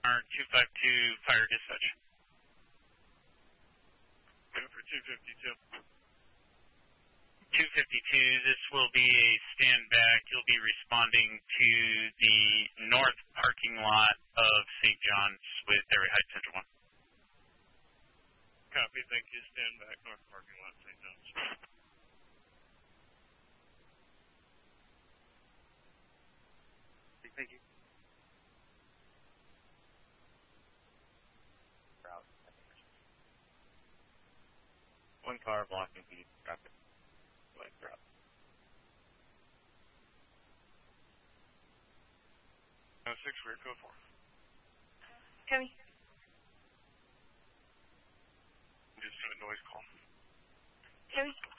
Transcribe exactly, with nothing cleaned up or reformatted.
Connor, two five two, fire dispatch. Go for two fifty-two. two fifty-two, this will be a stand back. You'll be responding to the north parking lot of Saint John's with Area Heights Central one. Copy, thank you. Stand back, north parking lot, Saint John's. Thank you. One car blocking the traffic. Light route. Uh, six, weird, go for. Copy. Just do a noise call. Copy.